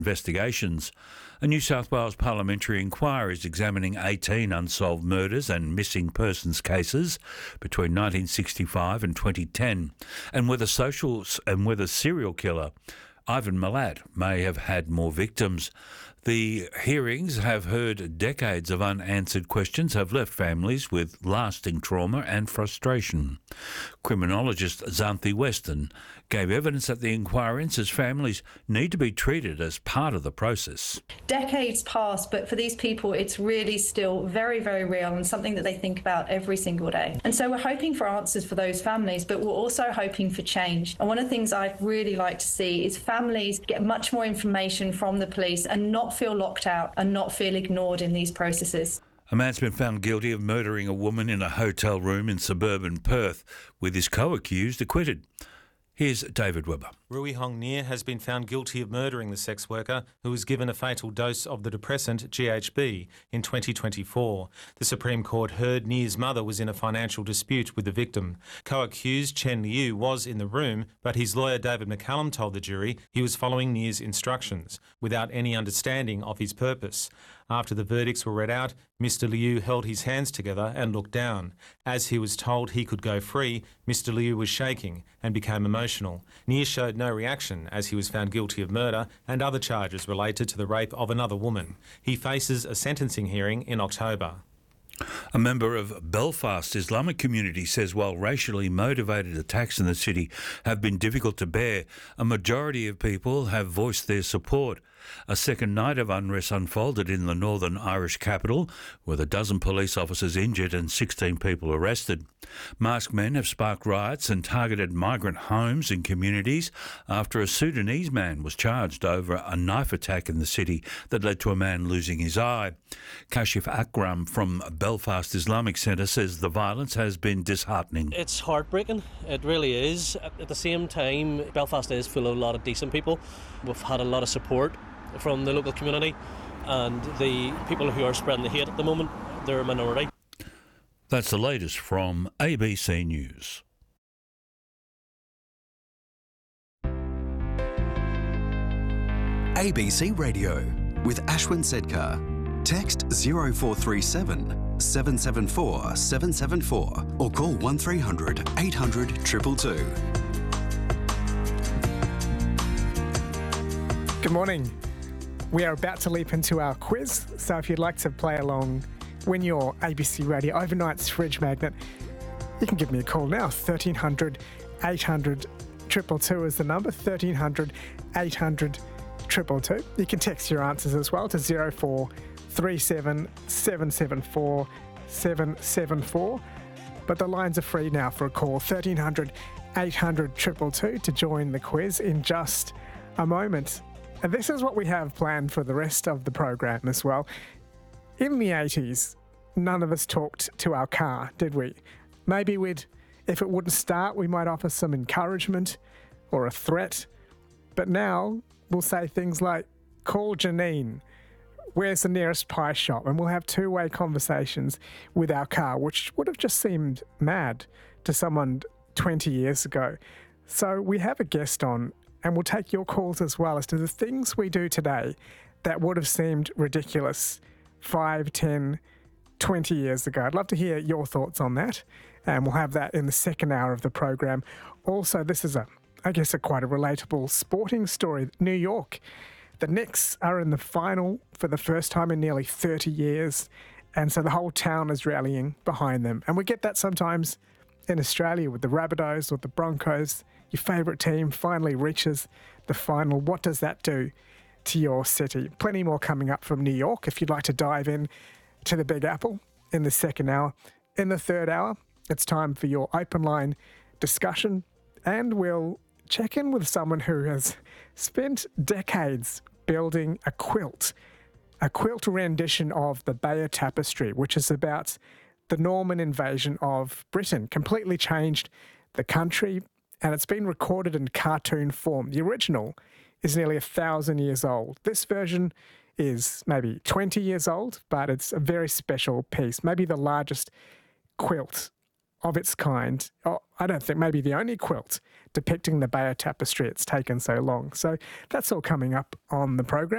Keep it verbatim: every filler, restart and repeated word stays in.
investigations. A New South Wales parliamentary inquiry is examining eighteen unsolved murders and missing persons cases between nineteen sixty-five and twenty ten, and whether social and whether serial killer Ivan Milat may have had more victims. The hearings have heard decades of unanswered questions have left families with lasting trauma and frustration. Criminologist Xanthi Weston gave evidence at the inquiry and says families need to be treated as part of the process. Decades pass, but for these people it's really still very, very real and something that they think about every single day. And so we're hoping for answers for those families, but we're also hoping for change. And one of the things I'd really like to see is families get much more information from the police and not feel locked out and not feel ignored in these processes. A man's been found guilty of murdering a woman in a hotel room in suburban Perth, with his co-accused acquitted. Here's David Webber. Rui Hong Nia has been found guilty of murdering the sex worker who was given a fatal dose of the depressant G H B in twenty twenty-four. The Supreme Court heard Nia's mother was in a financial dispute with the victim. Co-accused Chen Liu was in the room, but his lawyer David McCallum told the jury he was following Nia's instructions without any understanding of his purpose. After the verdicts were read out, Mister Liu held his hands together and looked down. As he was told he could go free, Mister Liu was shaking and became emotional. Nia showed no reaction as he was found guilty of murder and other charges related to the rape of another woman. He faces a sentencing hearing in October. A member of Belfast Islamic community says while racially motivated attacks in the city have been difficult to bear, a majority of people have voiced their support. A second night of unrest unfolded in the Northern Irish capital, with a dozen police officers injured and sixteen people arrested. Masked men have sparked riots and targeted migrant homes and communities after a Sudanese man was charged over a knife attack in the city that led to a man losing his eye. Kashif Akram from Belfast Islamic Centre says the violence has been disheartening. It's heartbreaking, it really is. At the same time, Belfast is full of a lot of decent people. We've had a lot of support from the local community, and the people who are spreading the hate at the moment, they're a minority. That's the latest from A B C News. A B C Radio with Ashwin Sedkar. Text zero four three seven, seven seven four, seven seven four or call one three hundred, eight hundred, two two two. Good morning. We are about to leap into our quiz, so if you'd like to play along, win your A B C Radio Overnight's fridge magnet, you can give me a call now. thirteen hundred, eight hundred, two two two is the number, thirteen hundred, eight hundred, two two two. You can text your answers as well to zero four three seven, seven seven four, seven seven four. But the lines are free now for a call, thirteen hundred, eight hundred, two two two, to join the quiz in just a moment. And this is what we have planned for the rest of the program as well. In the eighties, none of us talked to our car, did we? Maybe we'd, if it wouldn't start, we might offer some encouragement or a threat. But now we'll say things like, call Janine, where's the nearest pie shop? And we'll have two-way conversations with our car, which would have just seemed mad to someone twenty years ago. So we have a guest on, and we'll take your calls as well as to the things we do today that would have seemed ridiculous five, ten, twenty years ago. I'd love to hear your thoughts on that, and we'll have that in the second hour of the program. Also, this is, a, I guess, a quite a relatable sporting story. New York, the Knicks are in the final for the first time in nearly thirty years, and so the whole town is rallying behind them. And we get that sometimes in Australia with the Rabbitohs or the Broncos. Your favourite team finally reaches the final. What does that do to your city? Plenty more coming up from New York if you'd like to dive in to the Big Apple in the second hour. In the third hour, it's time for your open line discussion, and we'll check in with someone who has spent decades building a quilt, a quilt rendition of the Bayeux Tapestry, which is about the Norman invasion of Britain, completely changed the country, and it's been recorded in cartoon form. The original is nearly a thousand years old. This version is maybe twenty years old, but it's a very special piece, maybe the largest quilt of its kind. Oh, I don't think maybe the only quilt depicting the Bayeux Tapestry. It's taken so long. So that's all coming up on the program.